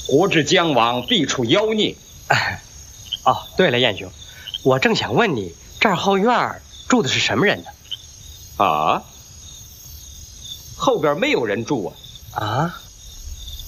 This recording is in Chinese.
国之将亡，必出妖孽。 哦，对了，燕兄，我正想问你，这儿后院住的是什么人呢？ 啊，后边没有人住啊。 啊，